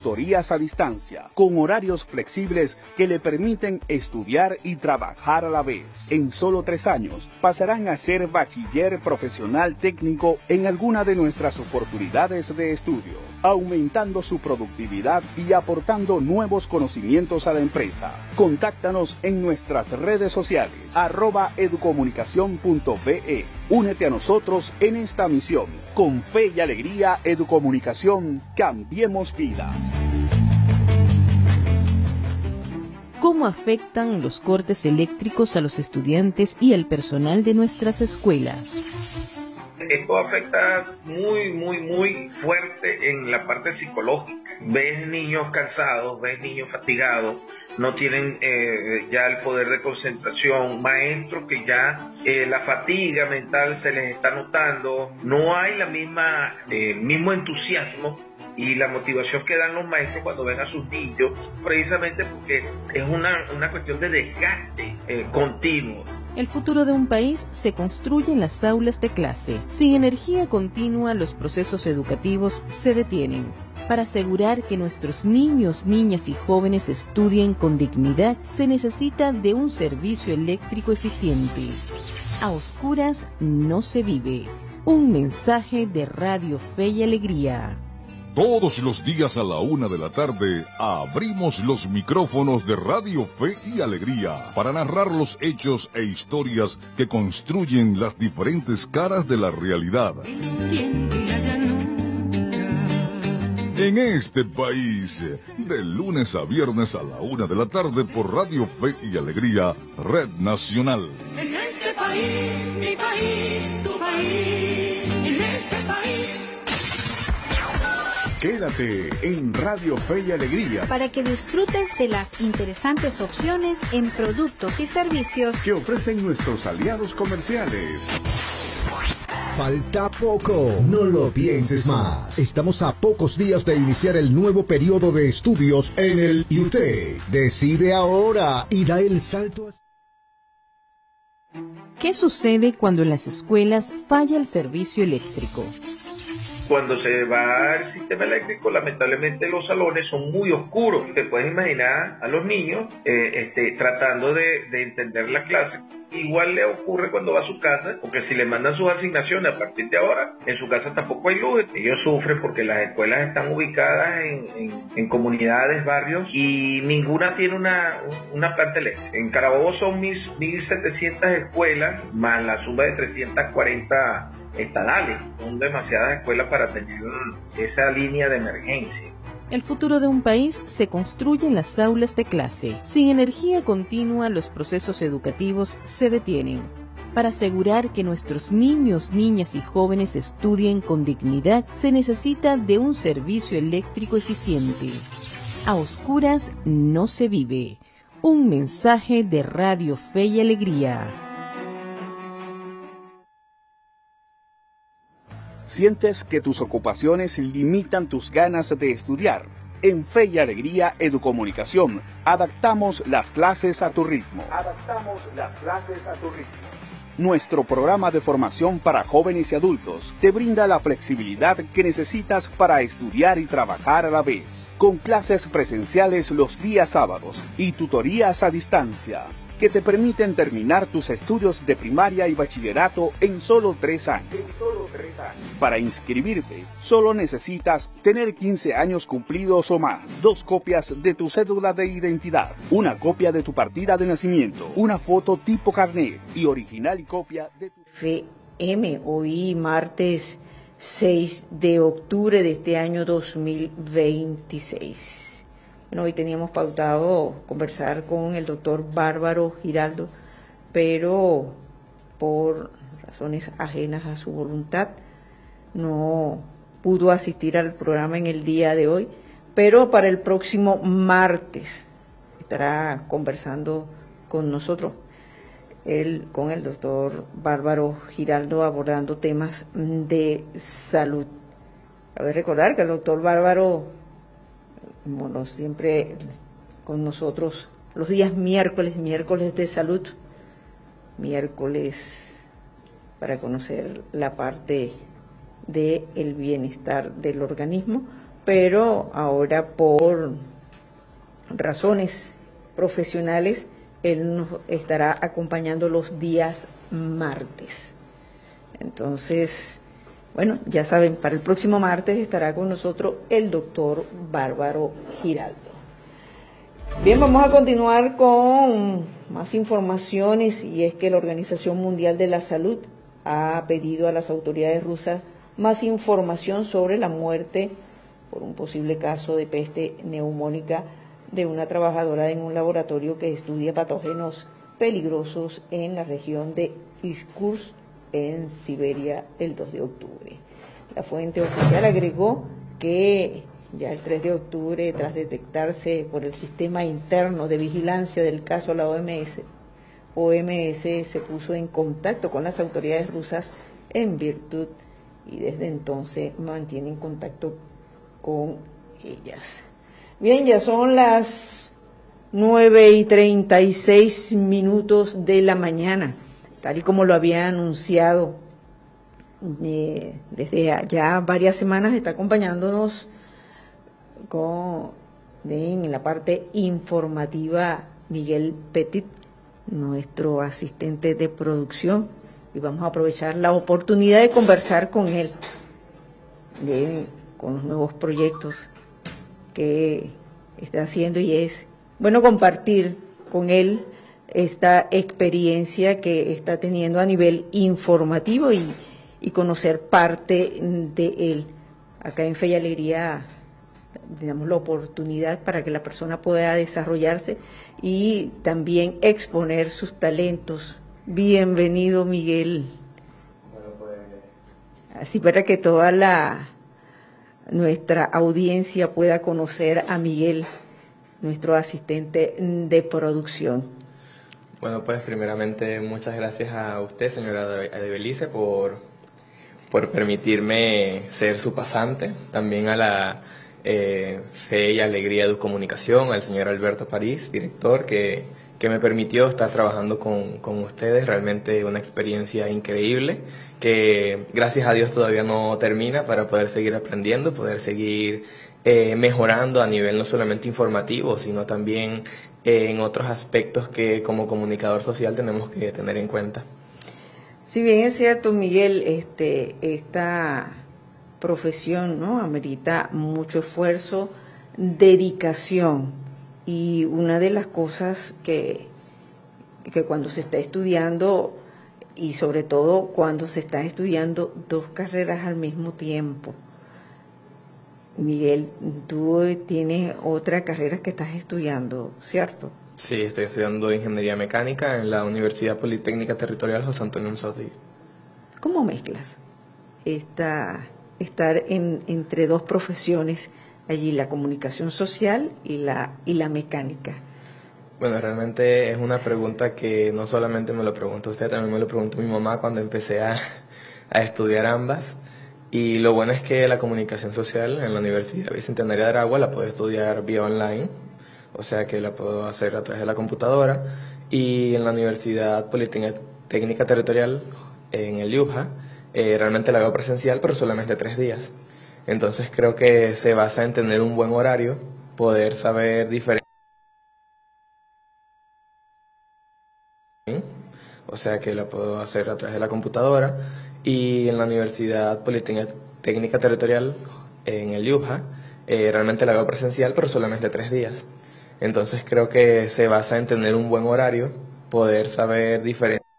tutorías a distancia, con horarios flexibles que le permiten estudiar y trabajar a la vez. En solo 3 años pasarán a ser bachiller profesional técnico en alguna de nuestras oportunidades de estudio, aumentando su productividad y aportando nuevos conocimientos a la empresa. Contáctanos en nuestras redes sociales, @educomunicacion.be. Únete a nosotros en esta misión. Con fe y alegría, Educomunicación, cambiemos vidas. ¿Cómo afectan los cortes eléctricos a los estudiantes y al personal de nuestras escuelas? Esto afecta muy fuerte en la parte psicológica. Ves niños cansados, ves niños fatigados, no tienen ya el poder de concentración, maestros que ya la fatiga mental se les está notando, no hay la mismo entusiasmo y la motivación que dan los maestros cuando ven a sus niños, precisamente porque es una cuestión de desgaste continuo. El futuro de un país se construye en las aulas de clase. Sin energía continua, los procesos educativos se detienen. Para asegurar que nuestros niños, niñas y jóvenes estudien con dignidad, se necesita de un servicio eléctrico eficiente. A oscuras no se vive. Un mensaje de Radio Fe y Alegría. Todos los días a la 1 de la tarde abrimos los micrófonos de Radio Fe y Alegría para narrar los hechos e historias que construyen las diferentes caras de la realidad. En este país, de lunes a viernes a la 1 de la tarde por Radio Fe y Alegría, Red Nacional. En este país, mi país, tu país, en este país. Quédate en Radio Fe y Alegría para que disfrutes de las interesantes opciones en productos y servicios que ofrecen nuestros aliados comerciales. Falta poco, no lo pienses más. Estamos a pocos días de iniciar el nuevo periodo de estudios en el IUTE. Decide ahora y da el salto a... ¿Qué sucede cuando en las escuelas falla el servicio eléctrico? Cuando se va el sistema eléctrico, lamentablemente los salones son muy oscuros. Te puedes imaginar a los niños tratando de entender la clase. Igual le ocurre cuando va a su casa, porque si le mandan sus asignaciones a partir de ahora, en su casa tampoco hay luz. Ellos sufren porque las escuelas están ubicadas en comunidades, barrios, y ninguna tiene una planta eléctrica. En Carabobo son 1.700 escuelas, más la suma de 340 estadales. Son demasiadas escuelas para tener esa línea de emergencia. El futuro de un país se construye en las aulas de clase. Sin energía continua, los procesos educativos se detienen. Para asegurar que nuestros niños, niñas y jóvenes estudien con dignidad, se necesita de un servicio eléctrico eficiente. A oscuras no se vive. Un mensaje de Radio Fe y Alegría. ¿Sientes que tus ocupaciones limitan tus ganas de estudiar? En Fe y Alegría Educomunicación, adaptamos las clases a tu ritmo. Nuestro programa de formación para jóvenes y adultos te brinda la flexibilidad que necesitas para estudiar y trabajar a la vez, con clases presenciales los días sábados y tutorías a distancia, que te permiten terminar tus estudios de primaria y bachillerato en solo 3 años. Para inscribirte, solo necesitas tener 15 años cumplidos o más, 2 copias de tu cédula de identidad, una copia de tu partida de nacimiento, una foto tipo carnet y original y copia de tu... FM, hoy martes 6 de octubre de este año 2026. Bueno, hoy teníamos pautado conversar con el doctor Bárbaro Giraldo, pero por razones ajenas a su voluntad no pudo asistir al programa en el día de hoy, pero para el próximo martes estará conversando con nosotros, con el doctor Bárbaro Giraldo, abordando temas de salud. Cabe recordar que el doctor Bárbaro, bueno, siempre con nosotros los días miércoles de salud, miércoles para conocer la parte del bienestar del organismo, pero ahora por razones profesionales él nos estará acompañando los días martes. Entonces, bueno, ya saben, para el próximo martes estará con nosotros el doctor Bárbaro Giraldo. Bien, vamos a continuar con más informaciones, y es que la Organización Mundial de la Salud ha pedido a las autoridades rusas más información sobre la muerte por un posible caso de peste neumónica de una trabajadora en un laboratorio que estudia patógenos peligrosos en la región de Irkutsk, en Siberia, el 2 de octubre. La fuente oficial agregó que ya el 3 de octubre, tras detectarse por el sistema interno de vigilancia del caso, la OMS se puso en contacto con las autoridades rusas en virtud, y desde entonces mantienen contacto con ellas. Bien, ya son las 9:36 de la mañana, tal y como lo había anunciado desde ya varias semanas. Está acompañándonos en la parte informativa Miguel Petit, nuestro asistente de producción, y vamos a aprovechar la oportunidad de conversar con él con los nuevos proyectos que está haciendo, y es bueno compartir con él esta experiencia que está teniendo a nivel informativo y conocer parte de él. Acá en Fe y Alegría damos la oportunidad para que la persona pueda desarrollarse y también exponer sus talentos. Bienvenido, Miguel. Bueno, pues... Así para que toda nuestra audiencia pueda conocer a Miguel, nuestro asistente de producción. Bueno, pues primeramente muchas gracias a usted, señora Adebelice, por permitirme ser su pasante, también a la Fe y Alegría de Comunicación, al señor Alberto París, director, que me permitió estar trabajando con ustedes. Realmente una experiencia increíble, que gracias a Dios todavía no termina, para poder seguir aprendiendo, poder seguir mejorando a nivel no solamente informativo, sino también en otros aspectos que como comunicador social tenemos que tener en cuenta. Si bien es cierto, Miguel, esta profesión, ¿no?, amerita mucho esfuerzo, dedicación, y una de las cosas que cuando se está estudiando, y sobre todo cuando se está estudiando dos carreras al mismo tiempo. Miguel, tú tienes otra carrera que estás estudiando, ¿cierto? Sí, estoy estudiando Ingeniería Mecánica en la Universidad Politécnica Territorial José Antonio Anzoátegui. ¿Cómo mezclas estar entre dos profesiones allí, la comunicación social y la mecánica? Bueno, realmente es una pregunta que no solamente me lo preguntó usted, también me lo preguntó mi mamá cuando empecé a estudiar ambas. Y lo bueno es que la comunicación social en la Universidad Bicentenaria de Aragua la puedo estudiar vía online, o sea que la puedo hacer a través de la computadora, y en la Universidad Politécnica Territorial, en el IUJA, realmente la hago presencial, pero solamente 3 días. Entonces creo que se basa en tener un buen horario, poder saber diferenciar, o sea que la puedo hacer a través de la computadora, y en la Universidad Politécnica Territorial, en el IUJA, realmente la hago presencial, pero solamente 3 días. Entonces creo que se basa en tener un buen horario, poder saber diferenciar,